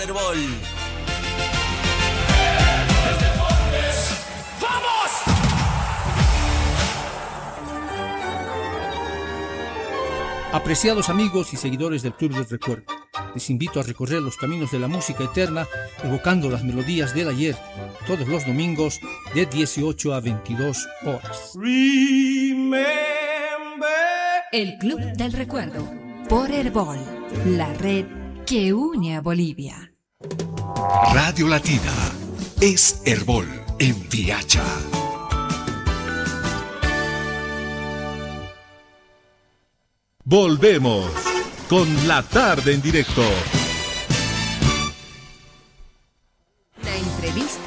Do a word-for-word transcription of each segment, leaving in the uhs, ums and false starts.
Herbol. Apreciados amigos y seguidores del Club del Recuerdo, les invito a recorrer los caminos de la música eterna, evocando las melodías del ayer, todos los domingos de dieciocho a veintidós horas. Remember. El Club del Recuerdo, por Herbol, la red que une a Bolivia. Radio Latina es Herbol en Viacha. Volvemos con la tarde en directo. La entrevista.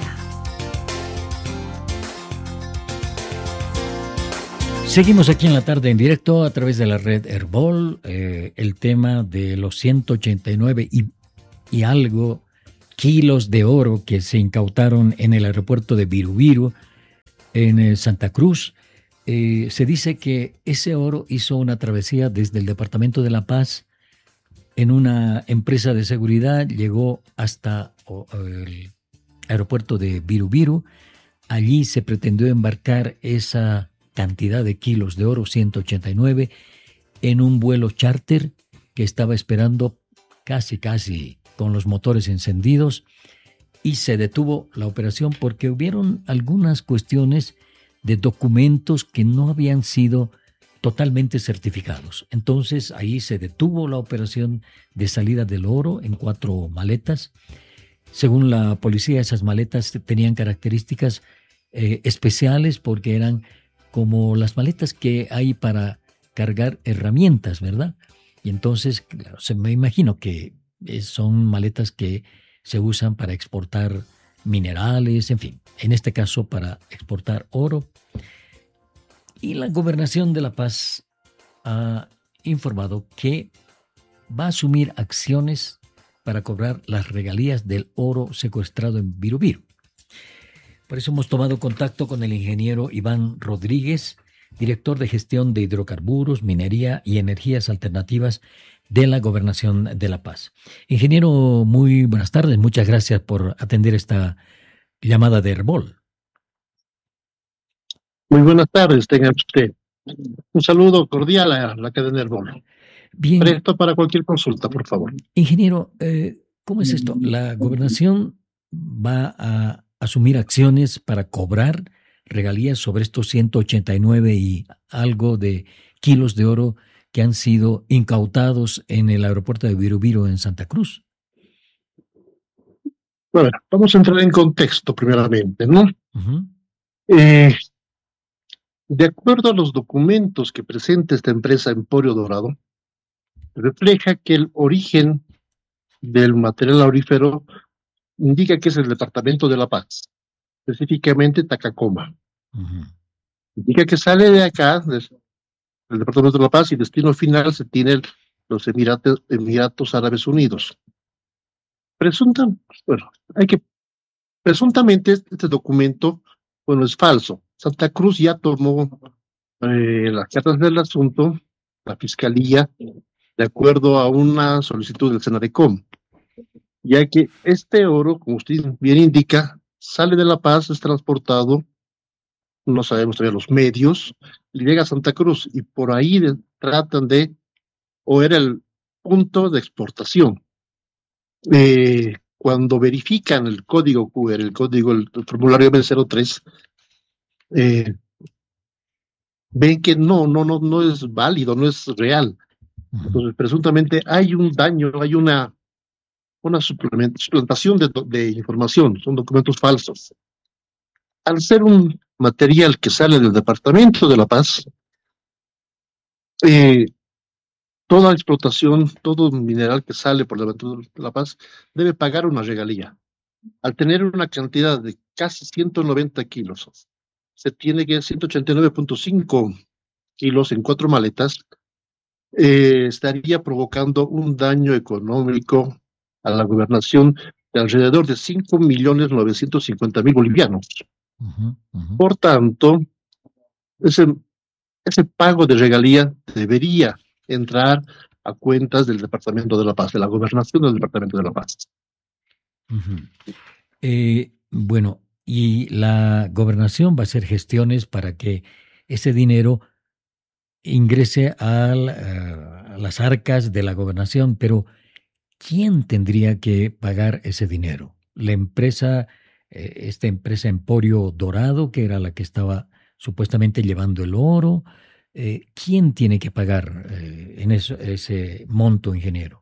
Seguimos aquí en la tarde en directo a través de la red Herbol, eh, el tema de los ciento ochenta y nueve y, y algo kilos de oro que se incautaron en el aeropuerto de Birubiru, en eh, Santa Cruz. Eh, se dice que ese oro hizo una travesía desde el departamento de La Paz en una empresa de seguridad, llegó hasta oh, el aeropuerto de Birubiru. Allí se pretendió embarcar esa cantidad de kilos de oro, ciento ochenta y nueve, en un vuelo charter que estaba esperando casi casi con los motores encendidos, y se detuvo la operación porque hubieron algunas cuestiones de documentos que no habían sido totalmente certificados. Entonces ahí se detuvo la operación de salida del oro en cuatro maletas. Según la policía, esas maletas tenían características eh, especiales porque eran como las maletas que hay para cargar herramientas, ¿verdad? Y entonces, claro, se me imagino que son maletas que se usan para exportar minerales, en fin, en este caso para exportar oro. Y la Gobernación de La Paz ha informado que va a asumir acciones para cobrar las regalías del oro secuestrado en Birubiru. Por eso hemos tomado contacto con el ingeniero Iván Rodríguez, director de gestión de hidrocarburos, minería y energías alternativas de la Gobernación de La Paz. Ingeniero, muy buenas tardes. Muchas gracias por atender esta llamada de Herbol. Muy buenas tardes, tenga usted. Un saludo cordial a la cadena Herbol. Bien. Presto para cualquier consulta, por favor. Ingeniero, eh, ¿cómo es esto? La Gobernación va a asumir acciones para cobrar regalías sobre estos ciento ochenta y nueve y algo de kilos de oro que han sido incautados en el aeropuerto de Birubiru en Santa Cruz. Bueno, vamos a entrar en contexto primeramente, ¿no? Uh-huh. Eh, de acuerdo a los documentos que presenta esta empresa Emporio Dorado, refleja que el origen del material aurífero indica que es el departamento de La Paz, específicamente Tacacoma. Uh-huh. Indica que sale de acá, del departamento de La Paz, y destino final se tiene los Emiratos, Emiratos Árabes Unidos. Presuntan, bueno, hay que, presuntamente este documento, bueno, es falso. Santa Cruz ya tomó eh, las cartas del asunto, la Fiscalía, de acuerdo a una solicitud del Senadecom, ya que este oro, como usted bien indica, sale de La Paz, es transportado, no sabemos todavía los medios, y llega a Santa Cruz, y por ahí de, tratan de, o era el punto de exportación. Eh, cuando verifican el código Q R, el código, el, el formulario M cero tres, eh, ven que no, no, no, no es válido, no es real. Entonces, presuntamente hay un daño, hay una, una suplantación de, de información, son documentos falsos. Al ser un material que sale del departamento de La Paz, eh, toda explotación, todo mineral que sale por el departamento de La Paz debe pagar una regalía. Al tener una cantidad de casi ciento noventa kilos, se tiene que ciento ochenta y nueve punto cinco kilos en cuatro maletas, eh, estaría provocando un daño económico a la gobernación de alrededor de cinco millones novecientos cincuenta mil bolivianos. Uh-huh, uh-huh. Por tanto, ese, ese pago de regalía debería entrar a cuentas del Departamento de La Paz, de la gobernación del Departamento de La Paz. Uh-huh. Eh, bueno, y la gobernación va a hacer gestiones para que ese dinero ingrese al, uh, a las arcas de la gobernación, pero ¿quién tendría que pagar ese dinero? La empresa, eh, esta empresa Emporio Dorado, que era la que estaba supuestamente llevando el oro, eh, ¿quién tiene que pagar eh, en eso, ese monto, ingeniero?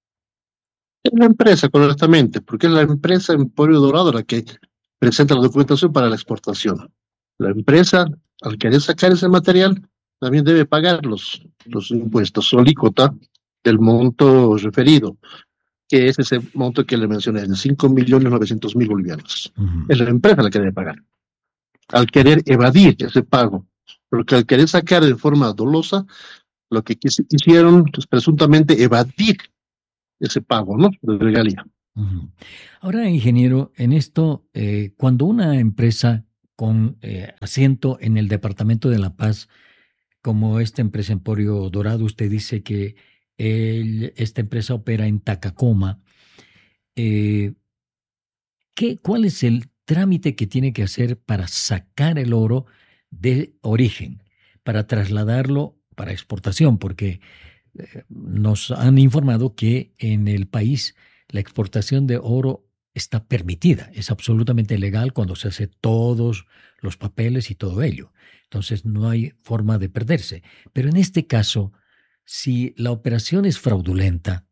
Es la empresa, correctamente, porque es la empresa Emporio Dorado la que presenta la documentación para la exportación. La empresa, al querer sacar ese material, también debe pagar los, los impuestos, su alícuota del monto referido, que es ese monto que le mencioné, de cinco millones novecientos mil bolivianos. Uh-huh. Es la empresa la que debe pagar. Al querer evadir ese pago, porque al querer sacar de forma dolosa, lo que hicieron es presuntamente evadir ese pago, ¿no? De regalía. Uh-huh. Ahora, ingeniero, en esto, eh, cuando una empresa con eh, asiento en el Departamento de La Paz, como esta empresa Emporio Dorado, usted dice que el, esta empresa opera en Tacacoma, eh, ¿qué, ¿cuál es el trámite que tiene que hacer para sacar el oro de origen, para trasladarlo para exportación? Porque eh, nos han informado que en el país la exportación de oro está permitida, es absolutamente legal cuando se hace todos los papeles y todo ello. Entonces no hay forma de perderse. Pero en este caso, si la operación es fraudulenta,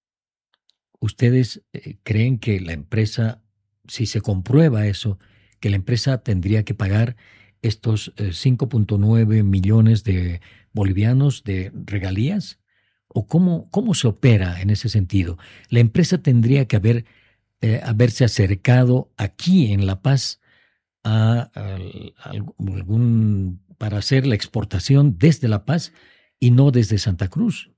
¿ustedes eh, creen que la empresa, si se comprueba eso, que la empresa tendría que pagar estos eh, cinco punto nueve millones de bolivianos de regalías? ¿O cómo, cómo se opera en ese sentido? ¿La empresa tendría que haber, eh, haberse acercado aquí en La Paz a, a, a algún, para hacer la exportación desde La Paz y no desde Santa Cruz?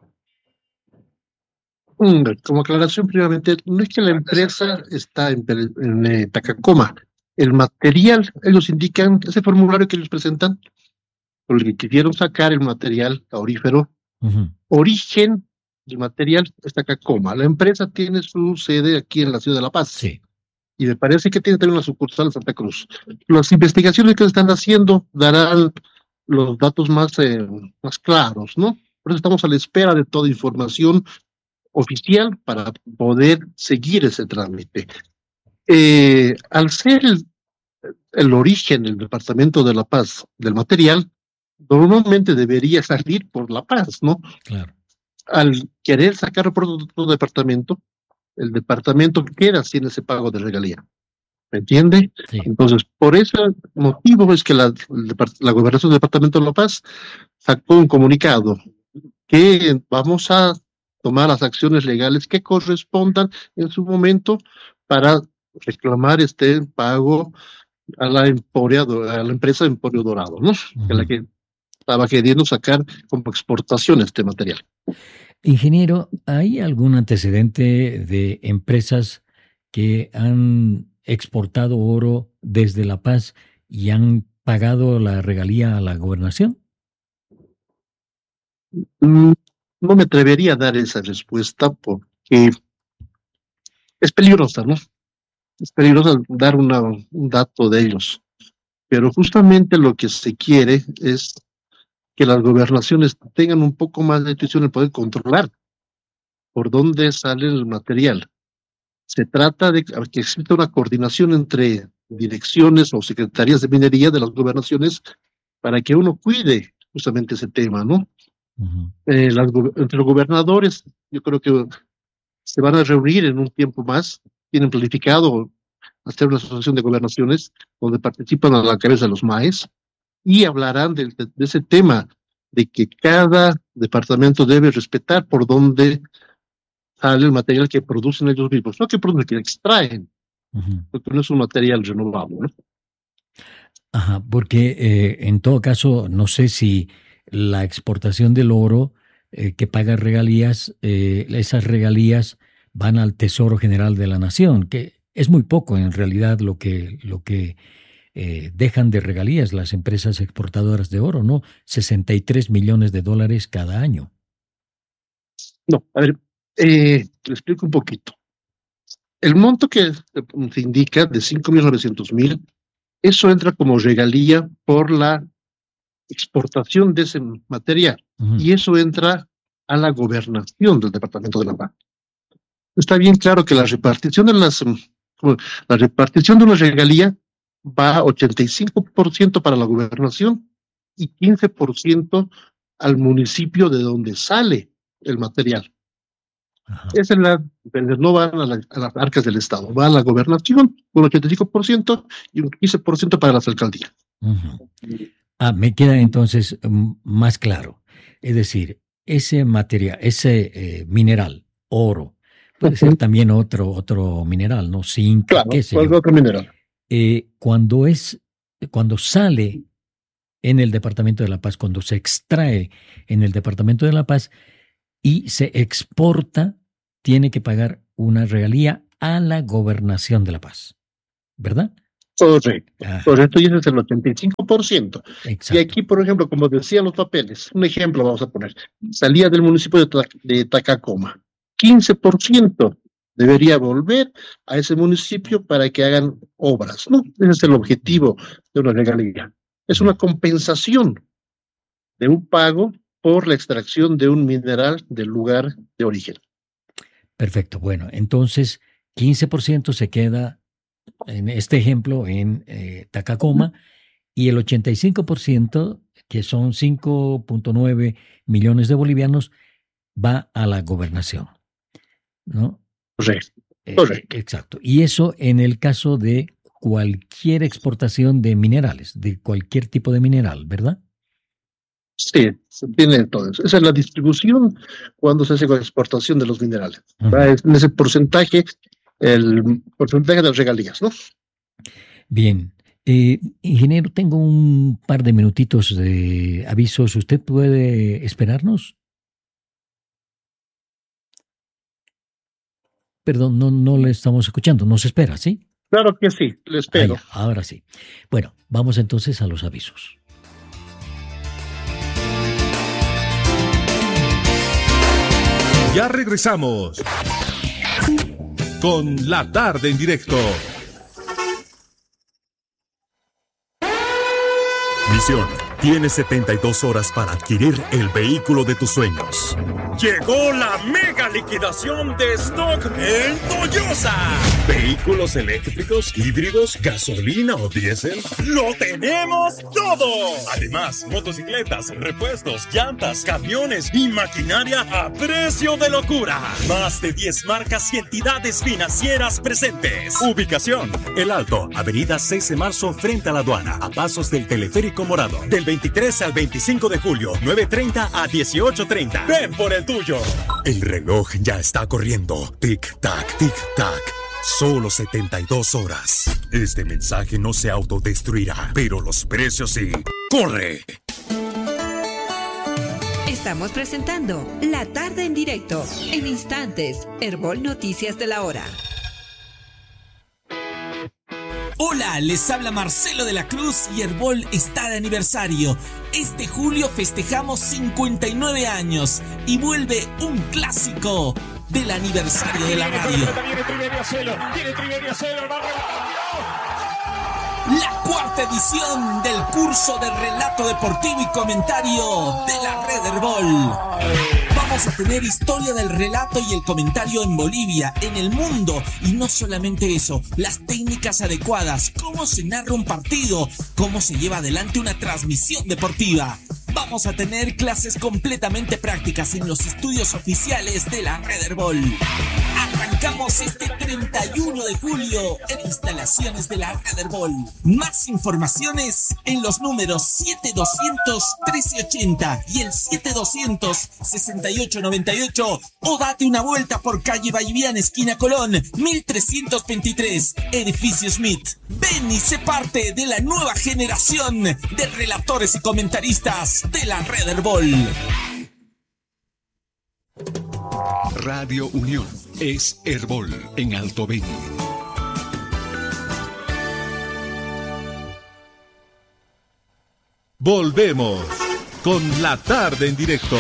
Como aclaración, primeramente, no es que la empresa está en, en eh, Tacacoma. El material, ellos indican, ese formulario que ellos presentan, por el que quisieron sacar el material aurífero, uh-huh. Origen del material es Tacacoma. La empresa tiene su sede aquí en la ciudad de La Paz. Sí. Y me parece que tiene también una sucursal en Santa Cruz. Las investigaciones que están haciendo darán los datos más, eh, más claros, ¿no? Por eso estamos a la espera de toda información oficial para poder seguir ese trámite. Eh, al ser el, el origen del Departamento de La Paz del material, normalmente debería salir por La Paz, ¿no? Claro. Al querer sacarlo por otro departamento, el departamento queda sin ese pago de regalía. ¿Me entiende? Sí. Entonces, por ese motivo es que la, la Gobernación del Departamento de La Paz sacó un comunicado que vamos a tomar las acciones legales que correspondan en su momento para reclamar este pago a la, Emporio, a la empresa Emporio Dorado, ¿no? Uh-huh. Que es la que estaba queriendo sacar como exportación este material. Ingeniero, ¿hay algún antecedente de empresas que han exportado oro desde La Paz y han pagado la regalía a la gobernación? Mm, no me atrevería a dar esa respuesta porque es peligrosa, ¿no? Es peligroso dar una, un dato de ellos. Pero justamente lo que se quiere es que las gobernaciones tengan un poco más de intuición en poder controlar por dónde sale el material. Se trata de que exista una coordinación entre direcciones o secretarías de minería de las gobernaciones para que uno cuide justamente ese tema, ¿no? Uh-huh. Eh, las, entre los gobernadores, yo creo que se van a reunir en un tiempo más, tienen planificado hacer una asociación de gobernaciones donde participan a la cabeza los M A Es y hablarán de, de, de ese tema, de que cada departamento debe respetar por dónde sale el material que producen ellos mismos, no que producen, que extraen, uh-huh. Porque no es un material renovable, ¿no? Ajá, porque eh, en todo caso, no sé si la exportación del oro eh, que paga regalías, eh, esas regalías van al Tesoro General de la Nación, que es muy poco en realidad lo que, lo que eh, dejan de regalías las empresas exportadoras de oro, ¿no? sesenta y tres millones de dólares cada año. No, a ver, eh, le explico un poquito. el monto que se indica de cinco millones novecientos mil, eso entra como regalía por la exportación de ese material. Uh-huh. Y eso entra a la gobernación del Departamento de La Paz. Está bien claro que la repartición de las, la repartición de una regalía va a ochenta y cinco por ciento para la gobernación y quince por ciento al municipio de donde sale el material. Ajá. Esa es la, no van a, la, a las arcas del Estado, va a la gobernación con ochenta y cinco por ciento y un quince por ciento para las alcaldías. Uh-huh. Ah, me queda entonces um, más claro. Es decir, ese material, ese eh, mineral, oro, puede uh-huh. ser también otro, otro mineral, ¿no? Zinc, claro, qué sé yo. Otro mineral. Eh, cuando es, cuando sale en el Departamento de La Paz, cuando se extrae en el Departamento de La Paz y se exporta, tiene que pagar una regalía a la Gobernación de La Paz, ¿verdad? Correcto, ah. correcto, y ese es el ochenta y cinco por ciento. Exacto. Y aquí, por ejemplo, como decían los papeles, un ejemplo vamos a poner, salía del municipio de, Ta- de Tacacoma, quince por ciento debería volver a ese municipio para que hagan obras, ¿no? Ese es el objetivo de una regalía. Es una compensación de un pago por la extracción de un mineral del lugar de origen. Perfecto, bueno, entonces quince por ciento se queda, en este ejemplo, en eh, Tacacoma, y el ochenta y cinco por ciento, que son cinco punto nueve millones de bolivianos, va a la gobernación, ¿no? Correcto, correcto. Eh, exacto. Y eso en el caso de cualquier exportación de minerales, de cualquier tipo de mineral, ¿verdad? Sí, se tiene todo eso. Esa es la distribución cuando se hace con exportación de los minerales. Uh-huh. Va en ese porcentaje, el porcentaje de las regalías, ¿no? Bien. Eh, ingeniero, tengo un par de minutitos de avisos. ¿Usted puede esperarnos? Perdón, no, no le estamos escuchando. ¿Nos espera, sí? Claro que sí, le espero. Ah, ya, ahora sí. Bueno, vamos entonces a los avisos. Ya regresamos con La Tarde en Directo. Misión: tienes setenta y dos horas para adquirir el vehículo de tus sueños. Llegó la mega liquidación de stock en Toyosa. Vehículos eléctricos, híbridos, gasolina o diésel. ¡Lo tenemos todo! Además, motocicletas, repuestos, llantas, camiones y maquinaria a precio de locura. Más de diez marcas y entidades financieras presentes. Ubicación: El Alto, avenida seis de marzo frente a la aduana, a pasos del teleférico morado. Del veintitrés al veinticinco de julio, nueve treinta a dieciocho treinta. Ven por el tuyo. El reloj ya está corriendo. Tic-tac, tic-tac. Solo setenta y dos horas. Este mensaje no se autodestruirá, pero los precios sí. ¡Corre! Estamos presentando La Tarde en Directo. En instantes, Herbol Noticias de la Hora. Hola, les habla Marcelo de la Cruz y Herbol está de aniversario. Este julio festejamos cincuenta y nueve años y vuelve un clásico del aniversario de la radio. La cuarta edición del curso de relato deportivo y comentario de la Red Herbol. Vamos a tener historia del relato y el comentario en Bolivia, en el mundo, y no solamente eso, las técnicas adecuadas, cómo se narra un partido, cómo se lleva adelante una transmisión deportiva. Vamos a tener clases completamente prácticas en los estudios oficiales de la Red Herbol. Arrancamos este treinta y uno de julio en instalaciones de la Red Herbol. Más informaciones en los números siete doscientos trece ochenta y el siete doscientos sesenta y ocho noventa y ocho o date una vuelta por calle Valliviana, esquina Colón, mil trescientos veintitrés, edificio Smith. Ven y sé parte de la nueva generación de relatores y comentaristas de la Red Herbol. Radio Unión es Herbol en Alto Beni. Volvemos con La Tarde en Directo.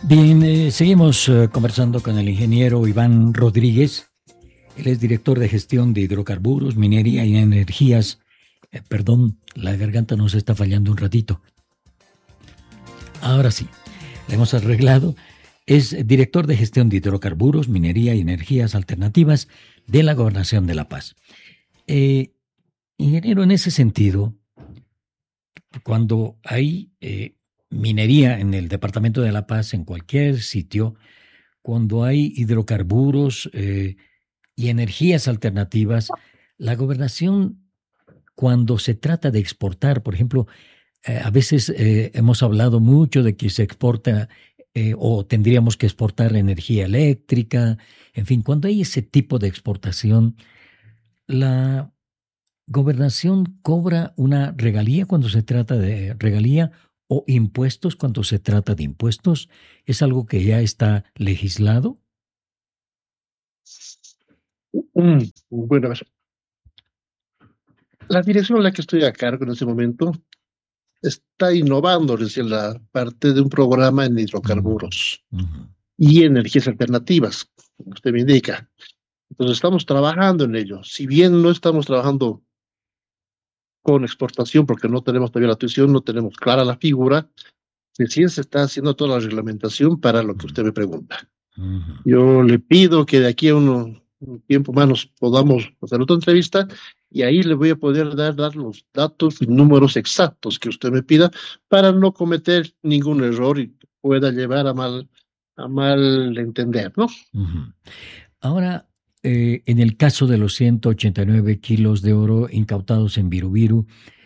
Bien, eh, seguimos eh, conversando con el ingeniero Iván Rodríguez. Él es director de gestión de hidrocarburos, minería y energías. Eh, perdón, la garganta nos está fallando un ratito. Ahora sí, la hemos arreglado. Es director de gestión de hidrocarburos, minería y energías alternativas de la Gobernación de La Paz. Eh, ingeniero, en ese sentido, cuando hay eh, minería en el departamento de La Paz, en cualquier sitio, cuando hay hidrocarburos eh, y energías alternativas, la gobernación, cuando se trata de exportar, por ejemplo, eh, a veces eh, hemos hablado mucho de que se exporta eh, o tendríamos que exportar energía eléctrica, en fin, cuando hay ese tipo de exportación, la gobernación cobra una regalía cuando se trata de regalía o impuestos cuando se trata de impuestos. ¿Es algo que ya está legislado? Mm, bueno, a ver. La dirección en la que estoy a cargo en este momento está innovando recién la parte de un programa en hidrocarburos Uh-huh. y energías alternativas, como usted me indica. Entonces estamos trabajando en ello. Si bien no estamos trabajando con exportación, porque no tenemos todavía la tuición, no tenemos clara la figura, recién se está haciendo toda la reglamentación para lo que usted me pregunta. Uh-huh. Yo le pido que de aquí a uno, un tiempo más nos podamos hacer otra entrevista y ahí le voy a poder dar, dar los datos y números exactos que usted me pida para no cometer ningún error y pueda llevar a mal, a mal entender, ¿no? Uh-huh. Ahora, eh, en el caso de los ciento ochenta y nueve kilos de oro incautados en Birubiru,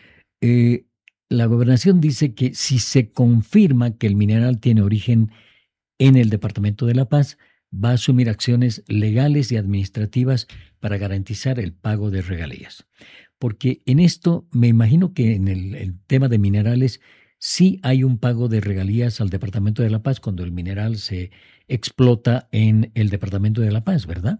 eh, la gobernación dice que si se confirma que el mineral tiene origen en el departamento de La Paz, va a asumir acciones legales y administrativas para garantizar el pago de regalías. Porque en esto me imagino que en el, el tema de minerales sí hay un pago de regalías al departamento de La Paz cuando el mineral se explota en el departamento de La Paz, ¿verdad?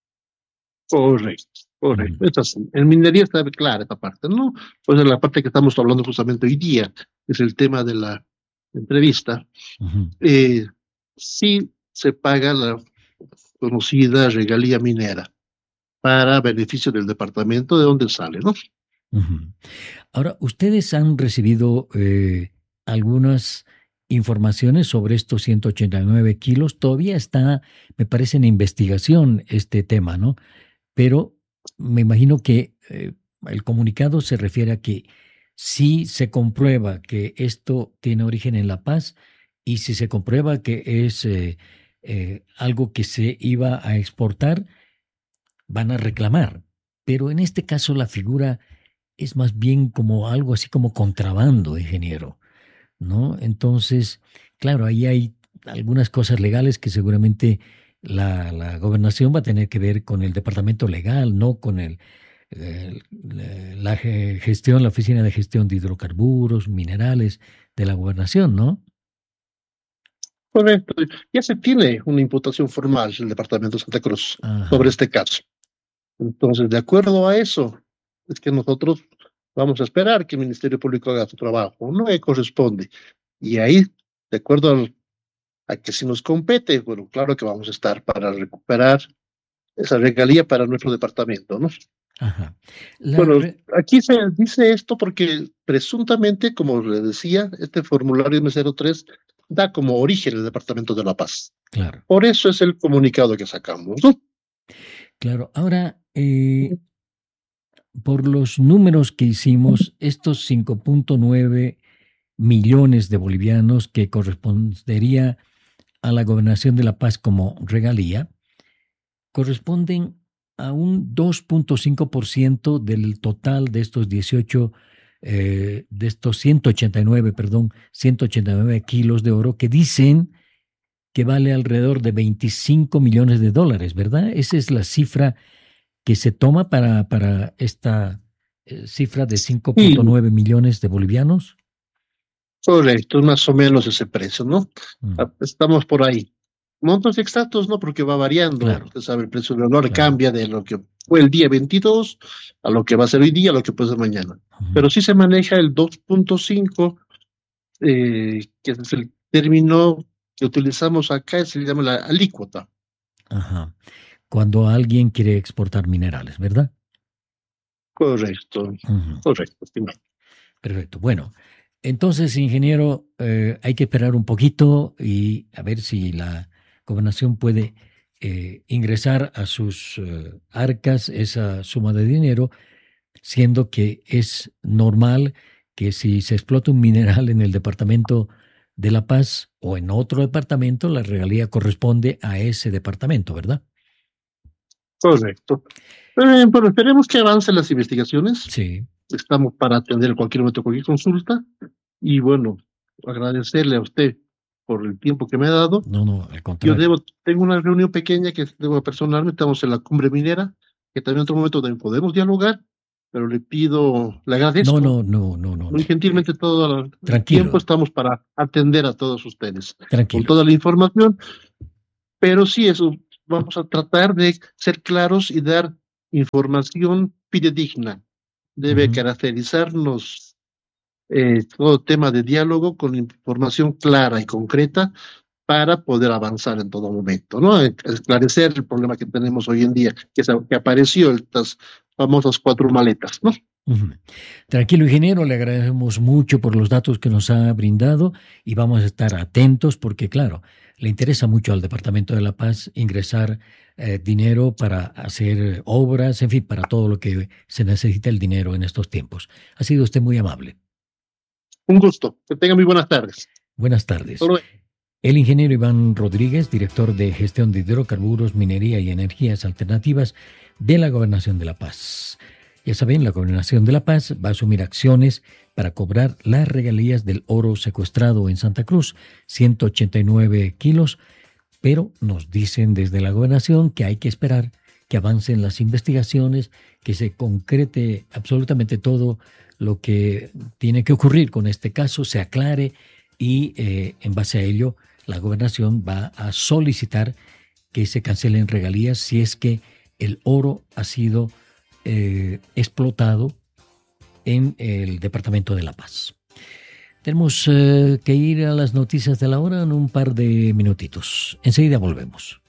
Correcto, correcto. Mm. Esto es- en minería está clara esta parte, ¿no? Pues en la parte que estamos hablando justamente hoy día, que es el tema de la entrevista, Uh-huh. eh, sí se paga la conocida regalía minera para beneficio del departamento de donde sale, ¿no? Uh-huh. Ahora, ¿ustedes han recibido eh, algunas informaciones sobre estos ciento ochenta y nueve kilos? Todavía está, me parece, en investigación este tema, ¿no? Pero me imagino que eh, el comunicado se refiere a que si se comprueba que esto tiene origen en La Paz y si se comprueba que es eh, eh, algo que se iba a exportar, van a reclamar. Pero en este caso la figura es más bien como algo así como contrabando, ingeniero, ¿no? Entonces, claro, ahí hay algunas cosas legales que seguramente la, la gobernación va a tener que ver con el departamento legal, no con el, el- la ge- gestión, la oficina de gestión de hidrocarburos, minerales de la gobernación, ¿no? Correcto. Ya se tiene una imputación formal del departamento de Santa Cruz Ajá. sobre este caso. Entonces, de acuerdo a eso, es que nosotros vamos a esperar que el Ministerio Público haga su trabajo, no que corresponde. Y ahí, de acuerdo al- a que si nos compete, bueno, claro que vamos a estar para recuperar esa regalía para nuestro departamento, ¿no? Ajá. La Bueno, re- aquí se dice esto porque presuntamente, como le decía, este formulario M cero tres da como origen el Departamento de La Paz. claro. Por eso es el comunicado que sacamos, ¿no? Claro, ahora, eh, por los números que hicimos, estos cinco punto nueve millones de bolivianos que correspondería a la gobernación de La Paz como regalía, corresponden a un dos punto cinco por ciento del total de estos dieciocho, eh, de estos ciento ochenta y nueve, perdón, ciento ochenta y nueve kilos de oro que dicen que vale alrededor de veinticinco millones de dólares, ¿verdad? Esa es la cifra que se toma para, para esta eh, cifra de cinco punto nueve millones de bolivianos. Correcto, más o menos ese precio, ¿no? Mm, Ah, Estamos por ahí. Montos exactos, ¿no? Porque va variando. Claro. Usted sabe, el precio del dólar Claro. cambia de lo que fue el día veintidós a lo que va a ser hoy día, a lo que puede ser mañana. ujú. Pero sí se maneja el dos punto cinco, eh, que es el término que utilizamos acá se le llama la alícuota. Ajá. Cuando alguien quiere exportar minerales, ¿verdad? Correcto, Ujú. correcto, estimado. Perfecto. Bueno, entonces, ingeniero, eh, hay que esperar un poquito y a ver si la gobernación puede eh, ingresar a sus eh, arcas esa suma de dinero, siendo que es normal que si se explota un mineral en el departamento de La Paz o en otro departamento, la regalía corresponde a ese departamento, ¿verdad? Correcto. Eh, bueno, esperemos que avancen las investigaciones. Sí. Estamos para atender cualquier momento, cualquier consulta. Y bueno, agradecerle a usted por el tiempo que me ha dado. No, no, al Yo contrario. debo, tengo una reunión pequeña que debo personalmente, estamos en la cumbre minera, que también en otro momento también podemos dialogar, pero le pido, le agradezco No, no, no, no, no. muy gentilmente todo el Tranquilo. tiempo, estamos para atender a todos ustedes con Tranquilo. toda la información, pero sí, eso, vamos a tratar de ser claros y dar información fidedigna. Debe Ujú. caracterizarnos eh, todo tema de diálogo con información clara y concreta para poder avanzar en todo momento, ¿no? Esclarecer el problema que tenemos hoy en día, que, es, que apareció estas famosas cuatro maletas, ¿no? Ujú. Tranquilo, ingeniero, le agradecemos mucho por los datos que nos ha brindado y vamos a estar atentos porque, claro, le interesa mucho al Departamento de La Paz ingresar eh, dinero para hacer obras, en fin, para todo lo que se necesita el dinero en estos tiempos. Ha sido usted muy amable. Un gusto. Que tenga muy buenas tardes. Buenas tardes. Hasta luego. El ingeniero Iván Rodríguez, director de Gestión de Hidrocarburos, Minería y Energías Alternativas de la Gobernación de La Paz. Ya saben, la Gobernación de La Paz va a asumir acciones para cobrar las regalías del oro secuestrado en Santa Cruz, ciento ochenta y nueve kilos, pero nos dicen desde la Gobernación que hay que esperar que avancen las investigaciones, que se concrete absolutamente todo lo que tiene que ocurrir con este caso, se aclare y eh, en base a ello la Gobernación va a solicitar que se cancelen regalías si es que el oro ha sido Eh, explotado en el departamento de La Paz. Tenemos eh, que ir a las noticias de la hora en un par de minutitos. Enseguida volvemos.